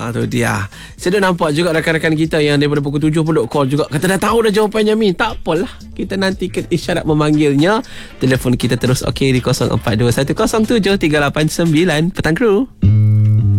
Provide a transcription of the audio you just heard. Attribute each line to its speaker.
Speaker 1: Tu dia. Saya dah nampak juga rakan-rakan kita yang daripada pukul 7 pun duk call juga. Kata dah tahu dah jawapannya Mi. Tak apalah. Kita nanti isyarat memanggilnya. Telefon kita terus okey di 0421 07389. Petang Kru.